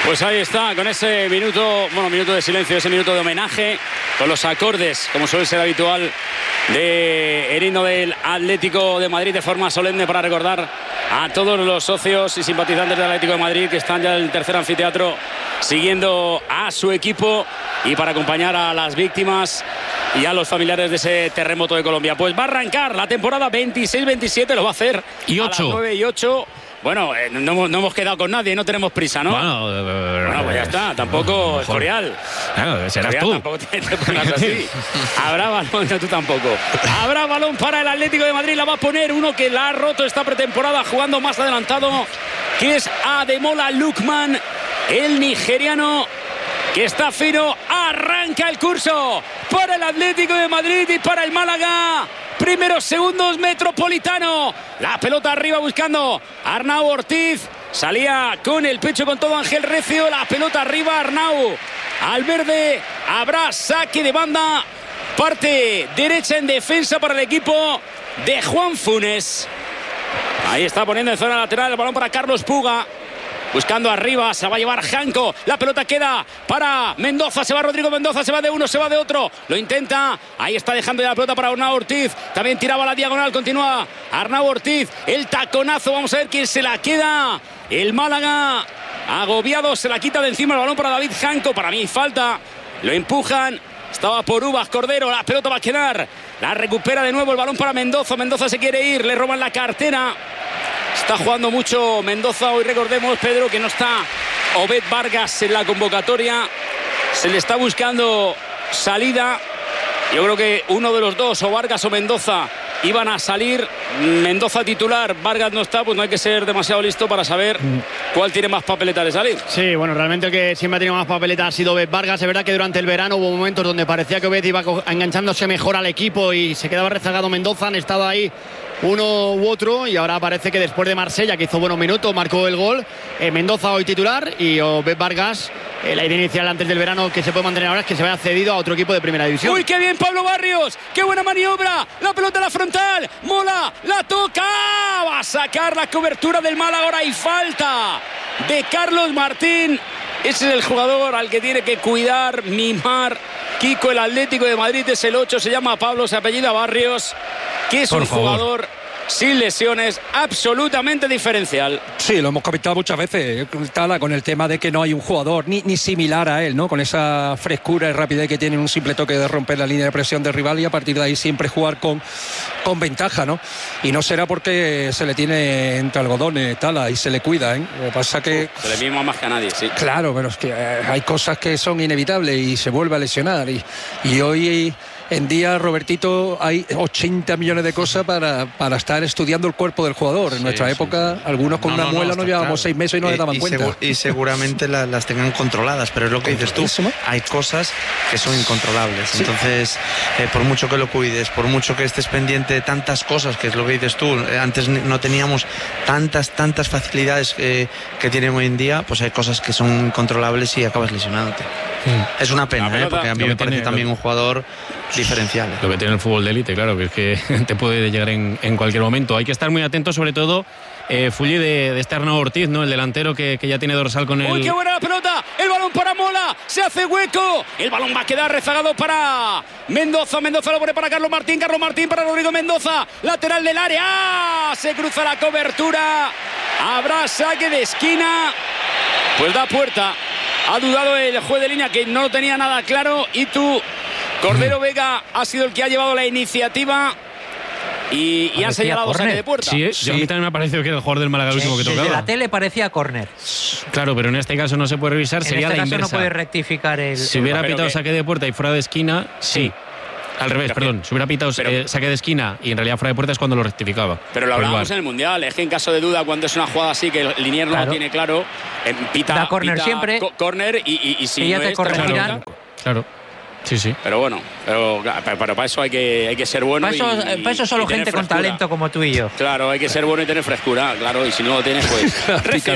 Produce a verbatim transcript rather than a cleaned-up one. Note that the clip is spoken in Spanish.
Pues ahí está, con ese minuto, bueno, minuto de silencio, ese minuto de homenaje, con los acordes, como suele ser habitual, de el himno del Atlético de Madrid, de forma solemne, para recordar a todos los socios y simpatizantes del Atlético de Madrid que están ya en el tercer anfiteatro siguiendo a su equipo, y para acompañar a las víctimas y a los familiares de ese terremoto de Colombia. Pues va a arrancar la temporada veintiséis veintisiete, lo va a hacer y a las nueve y ocho. Bueno, eh, no, hemos, no hemos quedado con nadie, no tenemos prisa, ¿no? Bueno, eh, bueno pues ya está, tampoco es Escorial. Claro, serás Escorial, tú. Tampoco te, te pongas así. Habrá balón, no, tú tampoco. Habrá balón para el Atlético de Madrid, la va a poner uno que la ha roto esta pretemporada jugando más adelantado, que es Ademola Lookman, el nigeriano, que está fino. Arranca el curso para el Atlético de Madrid y para el Málaga. Primeros segundos, Metropolitano. La pelota arriba buscando Arnau Ortiz. Salía con el pecho con todo Ángel Recio. La pelota arriba, Arnau. Al verde habrá saque de banda. Parte derecha en defensa para el equipo de Juan Funes. Ahí está poniendo en zona lateral el balón para Carlos Puga. Buscando arriba, se va a llevar Janko. La pelota queda para Mendoza. Se va Rodrigo Mendoza, se va de uno, se va de otro. Lo intenta. Ahí está dejando ya la pelota para Arnau Ortiz. También tiraba la diagonal, continúa Arnau Ortiz. El taconazo, vamos a ver quién se la queda. El Málaga, agobiado, se la quita de encima el balón para David Janko. Para mí falta. Lo empujan. Estaba por Uvas Cordero. La pelota va a quedar. La recupera de nuevo el balón para Mendoza. Mendoza se quiere ir. Le roban la cartera. Está jugando mucho Mendoza. Hoy recordemos, Pedro, que no está Obed Vargas en la convocatoria. Se le está buscando salida. Yo creo que uno de los dos, o Vargas o Mendoza, iban a salir. Mendoza titular, Vargas no está, pues no hay que ser demasiado listo para saber cuál tiene más papeleta de salir. Sí, bueno, realmente el que siempre ha tenido más papeleta ha sido Obed Vargas. Es verdad que durante el verano hubo momentos donde parecía que Obed iba enganchándose mejor al equipo y se quedaba rezagado Mendoza. Han estado ahí uno u otro, y ahora parece que después de Marsella, que hizo buenos minutos, marcó el gol, eh, Mendoza hoy titular, y Obed Vargas, eh, la idea inicial antes del verano que se puede mantener ahora es que se vaya cedido a otro equipo de primera división. ¡Uy, qué bien Pablo Barrios! ¡Qué buena maniobra! La pelota a la frontal, Mola, la toca, va a sacar la cobertura del Málaga. Ahora hay falta de Carlos Martín. Ese es el jugador al que tiene que cuidar, mimar Kiko, el Atlético de Madrid. Es el ocho, se llama Pablo, se apellida Barrios, que es Por un favor. jugador sin lesiones, absolutamente diferencial. Sí, lo hemos comentado muchas veces, Tala, con el tema de que no hay un jugador ni, ni similar a él, ¿no? Con esa frescura y rapidez que tiene, un simple toque de romper la línea de presión del rival y a partir de ahí siempre jugar con, con ventaja, ¿no? Y no será porque se le tiene entre algodones, Tala, y se le cuida, ¿eh? Lo que pasa que... Se le mima más que a nadie, sí. Claro, pero es que hay cosas que son inevitables y se vuelve a lesionar. Y, y hoy... En día, Robertito, hay ochenta millones de cosas para, para estar estudiando el cuerpo del jugador. En sí, nuestra sí, época, sí. algunos con no, una no, muela no, nos llevábamos claro. seis meses y no y, le daban y cuenta. Segu- y seguramente la, las tengan controladas, pero es lo que dices tú. Hay cosas que son incontrolables. Sí. Entonces, eh, por mucho que lo cuides, por mucho que estés pendiente de tantas cosas, que es lo que dices tú, eh, antes no teníamos tantas, tantas facilidades eh, que tienen hoy en día, pues hay cosas que son incontrolables y acabas lesionándote. Sí. Es una pena, eh, porque a mí me parece tiene, también lo... un jugador diferencial. Lo que tiene el fútbol de élite, claro, que es que te puede llegar en, en cualquier momento. Hay que estar muy atento, sobre todo, eh, Fulli, de, de este Arnau Ortiz, ¿no? El delantero que, que ya tiene dorsal con el... ¡Uy, qué buena la pelota! El balón para Mola, se hace hueco. El balón va a quedar rezagado para Mendoza. Mendoza lo pone para Carlos Martín. Carlos Martín para Rodrigo Mendoza. Lateral del área. ¡Ah! Se cruza la cobertura. Habrá saque de esquina. Pues da puerta. Ha dudado el juez de línea, que no lo tenía nada claro. Y tú... Cordero Vega ha sido el que ha llevado la iniciativa y, y han señalado saque de puerta. Sí, ¿eh? sí. A mí también me ha parecido que era el jugador del Málaga el último que tocaba. Desde la tele parecía córner. Claro, pero en este caso no se puede revisar, en sería este la caso inversa. No puede rectificar el... Si hubiera pitado que... saque de puerta y fuera de esquina, sí. sí. Al revés, pero perdón. Que... Si hubiera pitado pero... eh, saque de esquina y en realidad fuera de puerta es cuando lo rectificaba. Pero lo hablábamos en el Mundial. Es que en caso de duda, cuando es una jugada así, que el linier no claro. lo tiene claro, eh, pita, da córner siempre. Co- córner y, y, y si y ya no te es... corregirán. Claro. claro. Sí, sí. Pero bueno, pero, pero, pero para eso hay que, hay que ser bueno. Para eso, y, para eso solo y gente con talento como tú y yo. Claro, hay que ser bueno y tener frescura, claro, y si no lo tienes, pues...